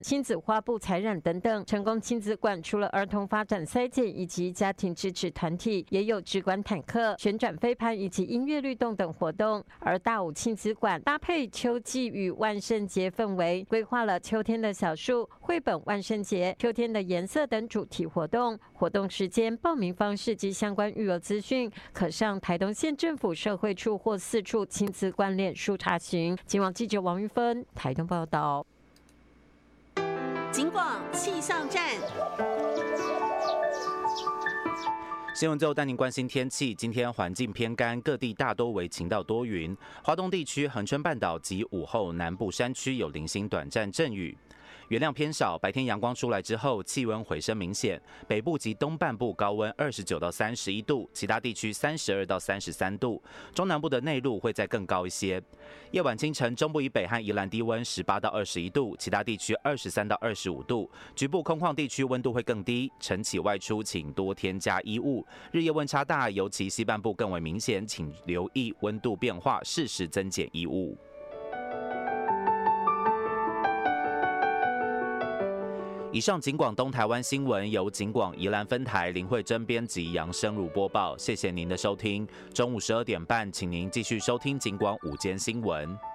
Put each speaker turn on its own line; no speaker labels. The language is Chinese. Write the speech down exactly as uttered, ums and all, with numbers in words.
亲子花布采染等等。成功亲子馆除了儿童发展筛检以及家庭支持团体，也有直观坦克、旋转飞盘以及音乐律动等活动。而大武亲子馆搭配秋季与万圣节氛围，规划了秋天的小树、绘本万圣节、秋天的颜色等主题活动。活动时间、报名方式及相关育儿资讯，可上台东县政府社会处或四处亲子馆脸书查询。今晚记者王玉芬台东报道。
警广气象站。
新闻最后带您关心天气，今天环境偏干，各地大多为晴到多云。华东地区、恒春半岛及午后南部山区有零星短暂阵雨。雨量偏少，白天阳光出来之后，气温回升明显。北部及东半部高温二十九到三十一度，其他地区三十二到三十三度。中南部的内陆会再更高一些。夜晚清晨，中部以北和宜兰低温十八到二十一度，其他地区二十三到二十五度。局部空旷地区温度会更低。晨起外出请多添加衣物。日夜温差大，尤其西半部更为明显，请留意温度变化，适时增减衣物。以上警广东台湾新闻由警广宜兰分台林慧珍编辑，杨生如播报。谢谢您的收听。中午十二点半，请您继续收听警广午间新闻。